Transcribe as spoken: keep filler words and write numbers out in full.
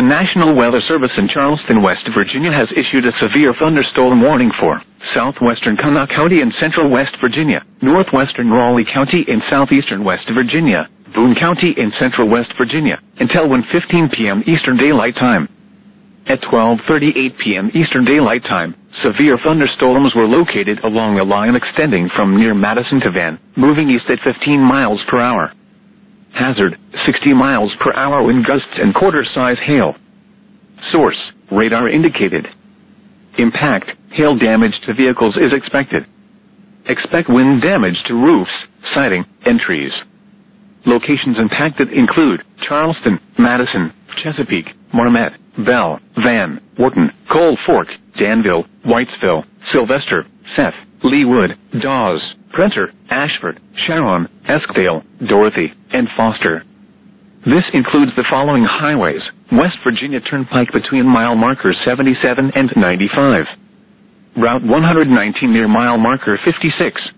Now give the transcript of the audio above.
National Weather Service in Charleston, West Virginia has issued a severe thunderstorm warning for southwestern Kanawha County in central West Virginia, northwestern Raleigh County in southeastern West Virginia, Boone County in central West Virginia, until one fifteen p m Eastern Daylight Time. At twelve thirty-eight p m Eastern Daylight Time, severe thunderstorms were located along a line extending from near Madison to Van, moving east at fifteen miles per hour. Hazard, sixty miles per hour wind gusts and quarter-size hail. Source, radar indicated. Impact, hail damage to vehicles is expected. Expect wind damage to roofs, siding, and trees. Locations impacted include Charleston, Madison, Chesapeake, Marmet, Bell, Van, Wharton, Cold Fork, Danville, Whitesville, Sylvester, Seth, Leewood, Dawes, Printer, Ashford, Sharon, Eskdale, Dorothy, and Foster. This includes the following highways: West Virginia Turnpike between mile markers seventy-seven and ninety-five. Route one hundred nineteen near mile marker fifty-six.